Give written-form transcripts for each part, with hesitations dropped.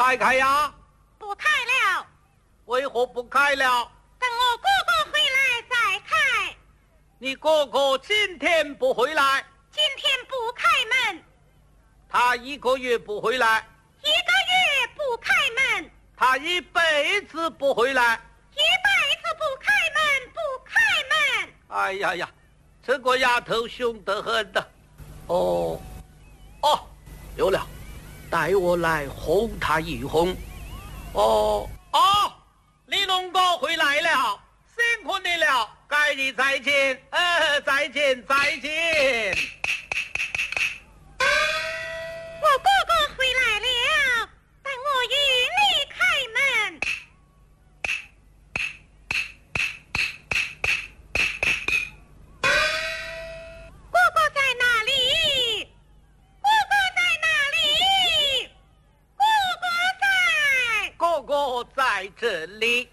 开呀？ 不开了。 为何不开了？ 等我哥哥回来再开。 你哥哥今天不回来？ 今天不开门。 他1个月不回来 ？1个月不开门。 他一辈子不回来？ 一辈子不开门，不开门。 哎呀呀，这个丫头凶得很的。哦，有了，带我来轰他一轰。李龙哥回来了，辛苦你了，该你再见，再见，再见。 我哥哥回来了，但我与你开门。哥哥在哪里？哥哥在哪里？ 哥哥在这里。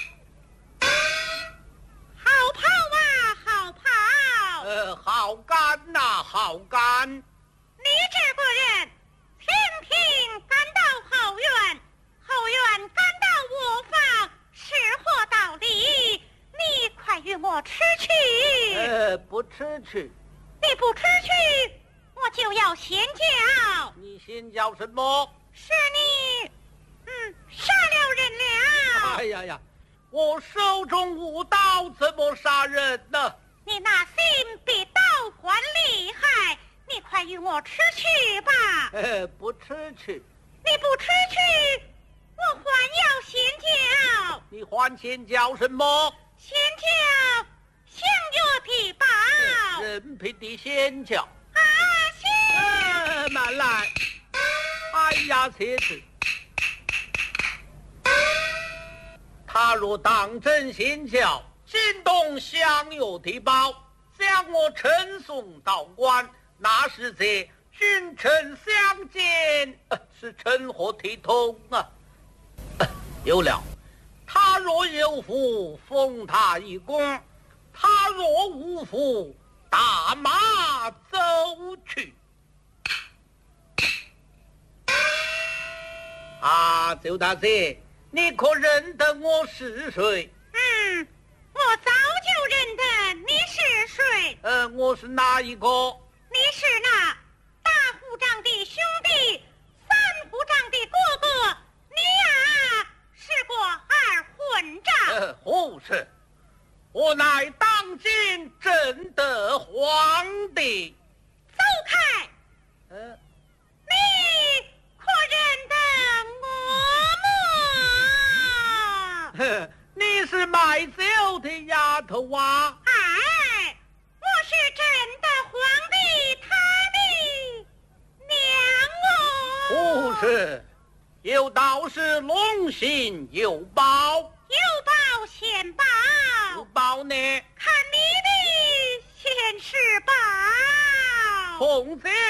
好跑啊，好跑！ 好干呐，好干！ 你这个人，天天赶到后院，后院赶到卧房，是何道理？你快与我吃去！ 不吃去。 你不吃去，我就要先叫。 你先叫什么？ 是你，杀了人了！ 哎呀呀，我手中无刀，怎么杀人呢？ 你那心比刀还厉害，你快与我吃去吧！ 不吃去。 你不吃去，我还要先叫。 你还先叫什么？ 先叫香药的宝。 人品的先叫。 先。 慢来。哎呀，妻子，他若当真先叫，惊动香药的宝，将我呈送到官，那是在君臣相见，是成何体统啊！有了，他若有福，封他一功；他若无福，打马走去。周大姐，你可认得我是谁？ 我早就认得你是谁。 我是哪一个？ 你是那大虎长的兄弟，三虎长的哥哥。你呀，是个二混账。 胡说！我乃当今正德皇帝。 走开！你可认得我么？你是卖酒的丫头啊？ 哎，我是真的皇帝他的娘哦。 不是，有道是龙行有报， 有报先报。 有报呢？ 看你的先是报。 红酒